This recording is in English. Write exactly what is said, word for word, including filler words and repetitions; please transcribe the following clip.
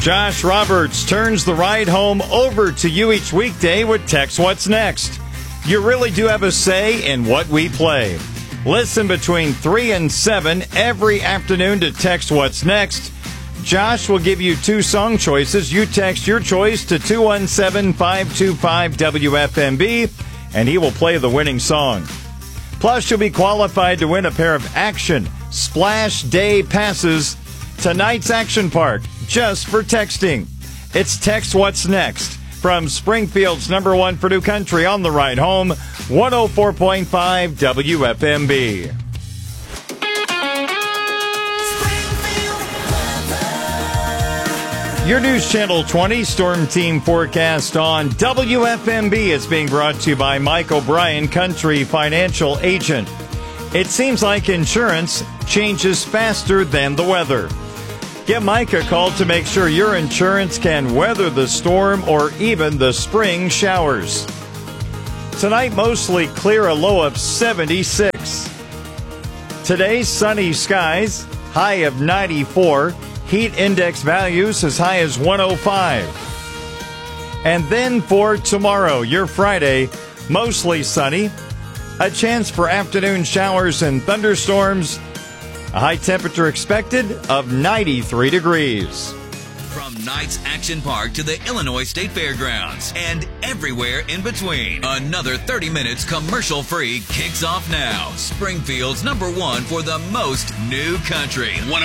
Josh Roberts turns the ride home over to you each weekday with Text What's Next. You really do have a say in what we play. Listen between three and seven every afternoon to Text What's Next. Josh will give you two song choices. You text your choice to two one seven, five two five, W F M B, and he will play the winning song. Plus, you'll be qualified to win a pair of Action Splash Day passes to Knights Action Park just for texting. It's Text What's Next from Springfield's number one for New Country on the ride home, one oh four point five W F M B. Your News Channel twenty Storm Team forecast on W F M B is being brought to you by Mike O'Brien, Country Financial Agent. It seems like insurance changes faster than the weather. Give Mike a call to make sure your insurance can weather the storm or even the spring showers. Tonight, mostly clear, a low of seventy-six. Today, sunny skies, high of ninety-four. Heat index values as high as one oh five. And then for tomorrow, your Friday, mostly sunny. A chance for afternoon showers and thunderstorms. A high temperature expected of ninety-three degrees. From Knights Action Park to the Illinois State Fairgrounds and everywhere in between, another thirty minutes commercial-free kicks off now. Springfield's number one for the most new country.